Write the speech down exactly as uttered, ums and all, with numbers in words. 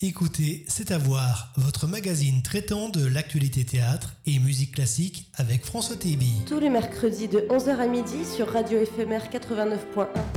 Écoutez, c'est à voir, votre magazine traitant de l'actualité théâtre et musique classique avec François Tébi. Tous les mercredis de onze heures à midi sur Radio Éphémère quatre-vingt-neuf point un.